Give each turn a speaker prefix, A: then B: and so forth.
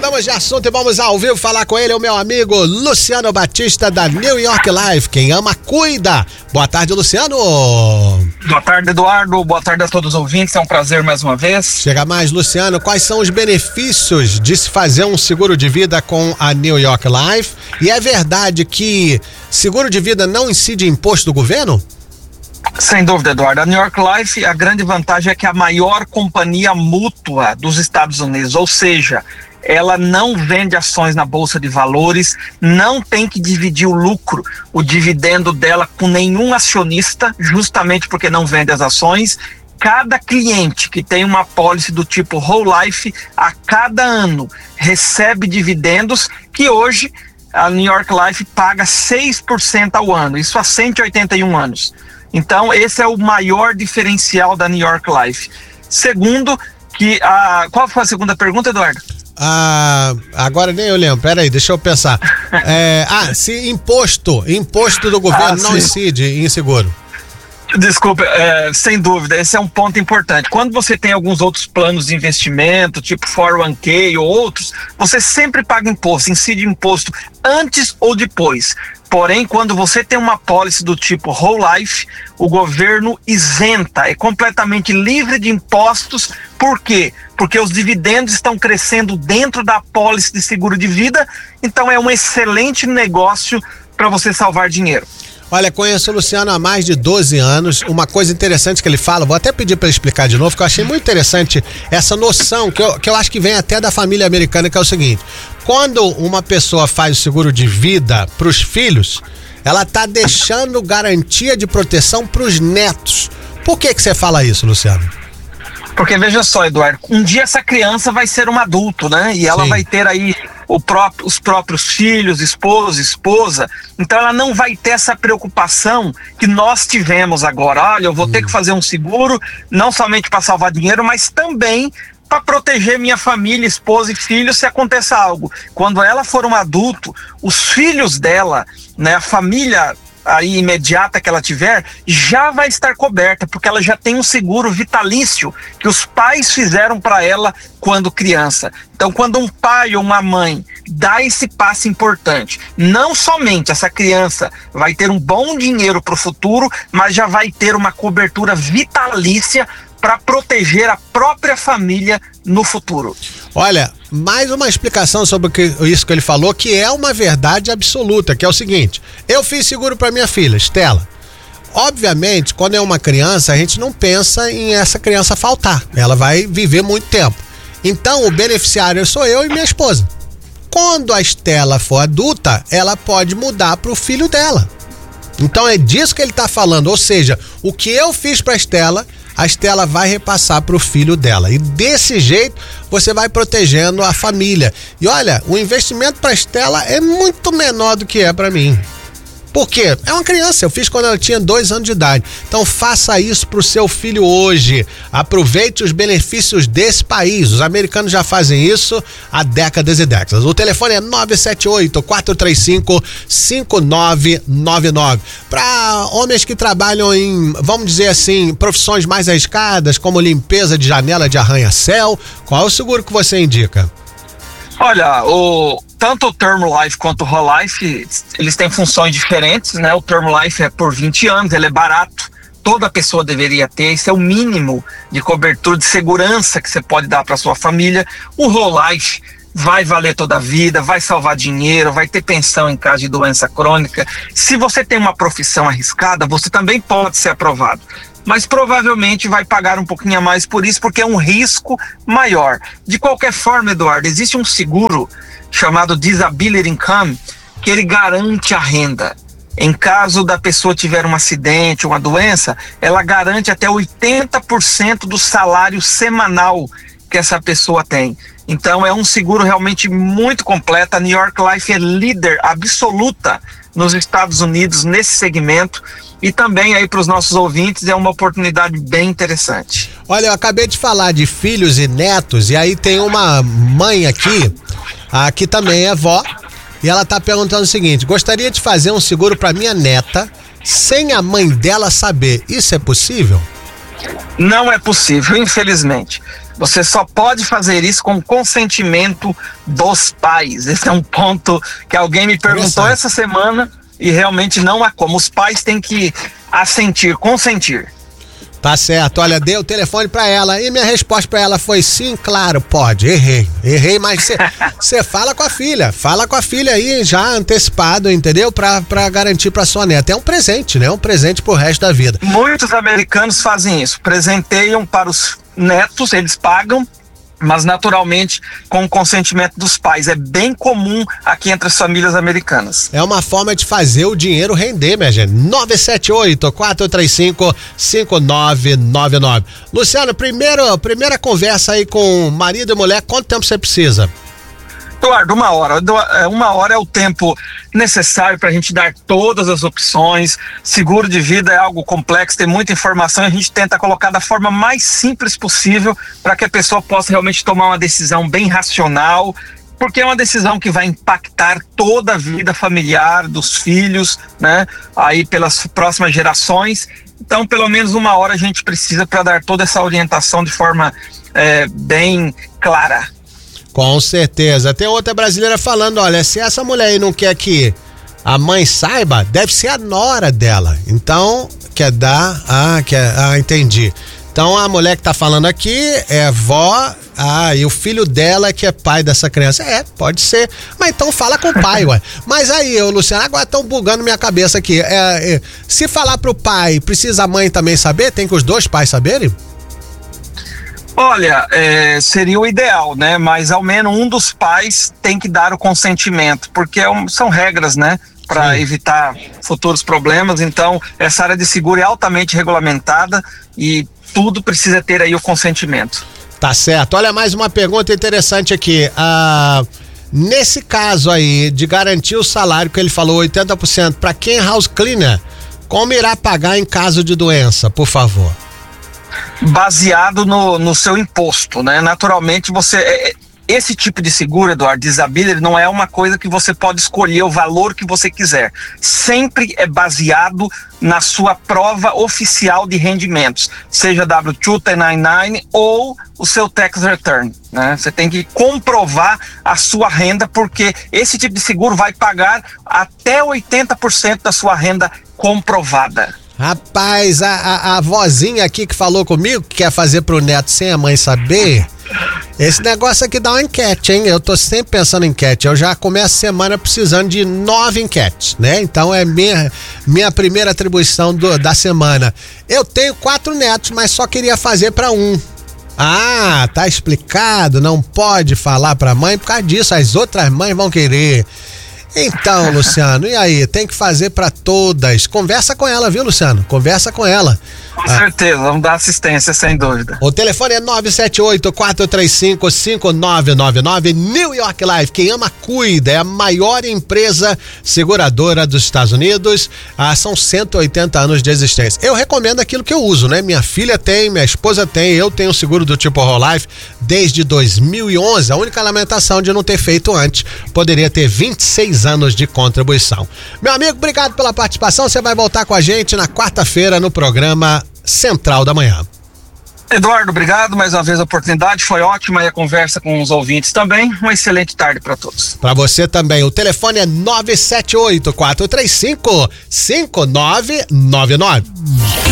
A: Mudamos de assunto e vamos ao vivo falar com ele, o meu amigo Luciano Batista da New York Life. Quem ama, cuida. Boa tarde, Luciano.
B: Boa tarde, Eduardo. Boa tarde a todos os ouvintes. É um prazer mais uma vez.
A: Chega mais, Luciano. Quais são os benefícios de se fazer um seguro de vida com a New York Life? E é verdade que seguro de vida não incide imposto do governo?
B: Sem dúvida, Eduardo. A New York Life, a grande vantagem é que é a maior companhia mútua dos Estados Unidos, ou seja, ela não vende ações na Bolsa de Valores, não tem que dividir o lucro, o dividendo dela com nenhum acionista, justamente porque não vende as ações. Cada cliente que tem uma apólice do tipo Whole Life, a cada ano recebe dividendos que hoje a New York Life paga 6% ao ano, isso há 181 anos. Então, esse é o maior diferencial da New York Life. Segundo, qual foi a segunda pergunta, Eduardo?
A: Agora nem eu lembro, peraí, deixa eu pensar. Se imposto do governo não incide em seguro.
B: Desculpa, sem dúvida, esse é um ponto importante. Quando você tem alguns outros planos de investimento, tipo 401k ou outros, você sempre paga imposto, incide imposto antes ou depois. Porém, quando você tem uma apólice do tipo Whole Life, o governo isenta, é completamente livre de impostos. Por quê? Porque os dividendos estão crescendo dentro da apólice de seguro de vida, então é um excelente negócio para você salvar dinheiro.
A: Olha, conheço o Luciano há mais de 12 anos, uma coisa interessante que ele fala, vou até pedir para ele explicar de novo, que eu achei muito interessante essa noção, que eu acho que vem até da família americana, que é o seguinte: quando uma pessoa faz o seguro de vida para os filhos, ela tá deixando garantia de proteção para os netos. Por que você fala isso, Luciano?
B: Porque veja só, Eduardo, um dia essa criança vai ser um adulto, né? E ela vai ter aí os próprios filhos, esposa, então ela não vai ter essa preocupação que nós tivemos agora. Olha, eu vou ter que fazer um seguro, não somente para salvar dinheiro, mas também para proteger minha família, esposa e filhos se aconteça algo. Quando ela for um adulto, os filhos dela, né, a família aí imediata que ela tiver, já vai estar coberta, porque ela já tem um seguro vitalício que os pais fizeram para ela quando criança. Então, quando um pai ou uma mãe dá esse passo importante, não somente essa criança vai ter um bom dinheiro para o futuro, mas já vai ter uma cobertura vitalícia para proteger a própria família no futuro.
A: Olha, mais uma explicação sobre isso que ele falou, que é uma verdade absoluta, que é o seguinte: eu fiz seguro para minha filha, Estela. Obviamente, quando é uma criança, a gente não pensa em essa criança faltar. Ela vai viver muito tempo. Então, o beneficiário sou eu e minha esposa. Quando a Estela for adulta, ela pode mudar para o filho dela. Então, é disso que ele está falando. Ou seja, o que eu fiz para a Estela vai repassar para o filho dela. E desse jeito você vai protegendo a família. E olha, o investimento para a Estela é muito menor do que é para mim. Por quê? É uma criança, eu fiz quando ela tinha 2 anos de idade. Então faça isso pro seu filho hoje. Aproveite os benefícios desse país. Os americanos já fazem isso há décadas e décadas. O telefone é 978-435-5999. Para homens que trabalham em, vamos dizer assim, profissões mais arriscadas, como limpeza de janela de arranha-céu, qual é o seguro que você indica?
B: Olha, tanto o Term Life quanto o Whole Life, eles têm funções diferentes, né? O Term Life é por 20 anos, ele é barato, toda pessoa deveria ter, isso é o mínimo de cobertura de segurança que você pode dar para sua família. O Whole Life vai valer toda a vida, vai salvar dinheiro, vai ter pensão em caso de doença crônica. Se você tem uma profissão arriscada, você também pode ser aprovado, mas provavelmente vai pagar um pouquinho a mais por isso, porque é um risco maior. De qualquer forma, Eduardo, existe um seguro chamado Disability Income, que ele garante a renda. Em caso da pessoa tiver um acidente, uma doença, ela garante até 80% do salário semanal que essa pessoa tem. Então é um seguro realmente muito completo. A New York Life é líder absoluta nos Estados Unidos nesse segmento. E também aí para os nossos ouvintes é uma oportunidade bem interessante.
A: Olha, eu acabei de falar de filhos e netos, e aí tem uma mãe aqui também é vó, e ela tá perguntando o seguinte: gostaria de fazer um seguro para minha neta sem a mãe dela saber. Isso é possível?
B: Não é possível, infelizmente. Você só pode fazer isso com consentimento dos pais. Esse é um ponto que alguém me perguntou essa semana e realmente não há como. Os pais têm que assentir, consentir.
A: Tá certo, olha, dei o telefone pra ela e minha resposta pra ela foi sim, claro, pode, errei, mas você fala com a filha aí já antecipado, entendeu? Pra garantir pra sua neta, é um presente, né? Um presente pro resto da vida.
B: Muitos americanos fazem isso, presenteiam para os netos, eles pagam, mas naturalmente com o consentimento dos pais. É bem comum aqui entre as famílias americanas.
A: É uma forma de fazer o dinheiro render, minha gente. 978-435-5999. Luciano, primeira conversa aí com marido e mulher, quanto tempo você precisa?
B: Eduardo, 1 hora. 1 hora é o tempo necessário para a gente dar todas as opções. Seguro de vida é algo complexo, tem muita informação e a gente tenta colocar da forma mais simples possível para que a pessoa possa realmente tomar uma decisão bem racional, porque é uma decisão que vai impactar toda a vida familiar dos filhos, né? Aí pelas próximas gerações. Então, pelo menos 1 hora a gente precisa para dar toda essa orientação de forma bem clara.
A: Com certeza. Tem outra brasileira falando, olha, se essa mulher aí não quer que a mãe saiba, deve ser a nora dela. Então, quer dar... entendi. Então, a mulher que tá falando aqui é vó, e o filho dela que é pai dessa criança. Pode ser. Mas então fala com o pai, ué. Mas aí, Luciano, agora estão bugando minha cabeça aqui. Se falar pro pai, precisa a mãe também saber? Tem que os dois pais saberem?
B: Olha, seria o ideal, né? Mas ao menos um dos pais tem que dar o consentimento, porque são regras, né? Para evitar futuros problemas. Então, essa área de seguro é altamente regulamentada e tudo precisa ter aí o consentimento.
A: Tá certo. Olha, mais uma pergunta interessante aqui. Nesse caso aí, de garantir o salário que ele falou, 80%, para quem é house cleaner, como irá pagar em caso de doença, por favor?
B: Baseado no seu imposto, né? Naturalmente esse tipo de seguro, Eduardo, disability, não é uma coisa que você pode escolher o valor que você quiser. Sempre é baseado na sua prova oficial de rendimentos, seja W2, 1099 ou o seu tax return, né? Você tem que comprovar a sua renda, porque esse tipo de seguro vai pagar até 80% da sua renda comprovada.
A: Rapaz, a vozinha aqui que falou comigo, que quer fazer pro neto sem a mãe saber, esse negócio aqui dá uma enquete, hein? Eu tô sempre pensando em enquete. Eu já começo a semana precisando de 9 enquetes, né? Então é minha primeira atribuição da semana. Eu tenho 4 netos, mas só queria fazer pra 1. Tá explicado, não pode falar pra mãe por causa disso, as outras mães vão querer. Então, Luciano, e aí? Tem que fazer pra todas. Conversa com ela, viu, Luciano? Conversa com ela.
B: Com certeza, vamos dar assistência, sem dúvida.
A: O telefone é 978-435-5999, New York Life. Quem ama, cuida. É a maior empresa seguradora dos Estados Unidos. São 180 anos de existência. Eu recomendo aquilo que eu uso, né? Minha filha tem, minha esposa tem, eu tenho o seguro do tipo Whole Life desde 2011. A única lamentação de não ter feito antes. Poderia ter 26 anos de contribuição. Meu amigo, obrigado pela participação. Você vai voltar com a gente na quarta-feira no programa Central da Manhã.
B: Eduardo, obrigado mais uma vez a oportunidade, foi ótima e a conversa com os ouvintes também. Uma excelente tarde para todos.
A: Para você também. O telefone é 978-435-5999.